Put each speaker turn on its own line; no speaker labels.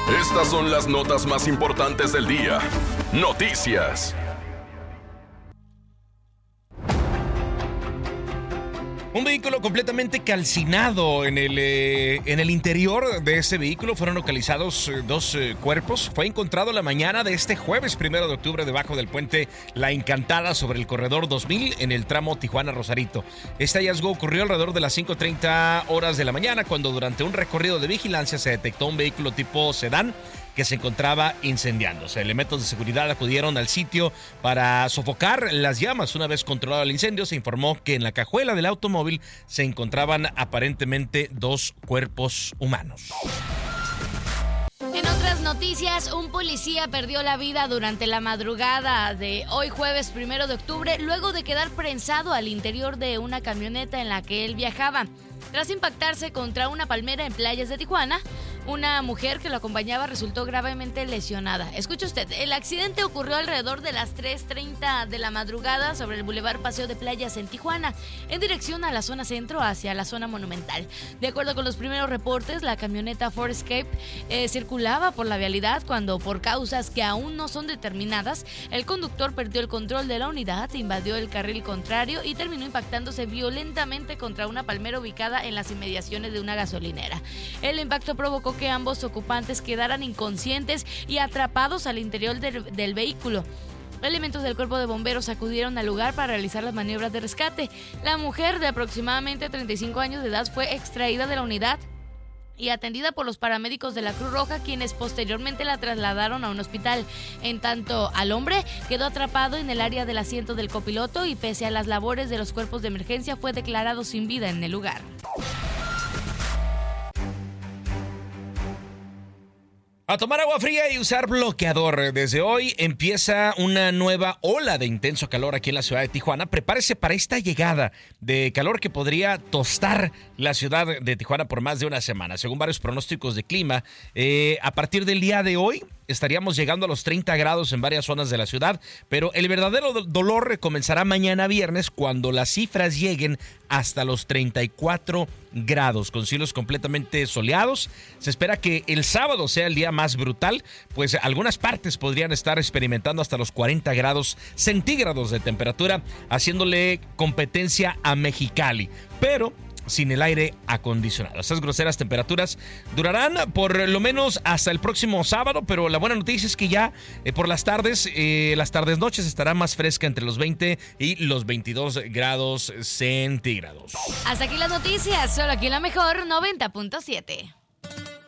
Estas son las notas más importantes del día. Noticias.
Un vehículo completamente calcinado. En el interior de este vehículo fueron localizados dos cuerpos. Fue encontrado la mañana de este jueves 1 de octubre debajo del puente La Encantada sobre el corredor 2000 en el tramo Tijuana-Rosarito. Este hallazgo ocurrió alrededor de las 5:30 horas de la mañana, cuando durante un recorrido de vigilancia se detectó un vehículo tipo sedán que se encontraba incendiándose. Elementos de seguridad acudieron al sitio para sofocar las llamas. Una vez controlado el incendio, se informó que en la cajuela del automóvil se encontraban aparentemente dos cuerpos humanos.
En otras noticias, un policía perdió la vida durante la madrugada de hoy jueves 1 de octubre luego de quedar prensado al interior de una camioneta en la que él viajaba. Tras impactarse contra una palmera en playas de Tijuana, una mujer que lo acompañaba resultó gravemente lesionada. Escuche usted, el accidente ocurrió alrededor de las 3:30 de la madrugada sobre el Boulevard Paseo de Playas en Tijuana, en dirección a la zona centro hacia la zona monumental. De acuerdo con los primeros reportes, la camioneta Ford Escape circulaba por la vialidad cuando, por causas que aún no son determinadas, el conductor perdió el control de la unidad, invadió el carril contrario y terminó impactándose violentamente contra una palmera ubicada en las inmediaciones de una gasolinera. El impacto provocó que ambos ocupantes quedaran inconscientes y atrapados al interior del vehículo. Elementos del cuerpo de bomberos acudieron al lugar para realizar las maniobras de rescate. La mujer, de aproximadamente 35 años de edad, fue extraída de la unidad y atendida por los paramédicos de la Cruz Roja, quienes posteriormente la trasladaron a un hospital. En tanto, al hombre quedó atrapado en el área del asiento del copiloto y, pese a las labores de los cuerpos de emergencia, fue declarado sin vida en el lugar.
A tomar agua fría y usar bloqueador. Desde hoy empieza una nueva ola de intenso calor aquí en la ciudad de Tijuana. Prepárese para esta llegada de calor que podría tostar la ciudad de Tijuana por más de una semana. Según varios pronósticos de clima, a partir del día de hoy estaríamos llegando a los 30 grados en varias zonas de la ciudad, pero el verdadero dolor comenzará mañana viernes, cuando las cifras lleguen hasta los 34 grados, con cielos completamente soleados. Se espera que el sábado sea el día más brutal, pues algunas partes podrían estar experimentando hasta los 40 grados centígrados de temperatura, haciéndole competencia a Mexicali, pero sin el aire acondicionado. Estas groseras temperaturas durarán por lo menos hasta el próximo sábado, pero la buena noticia es que ya por las tardes noches estará más fresca, entre los 20 y los 22 grados centígrados.
Hasta aquí las noticias, solo aquí en la mejor 90.7.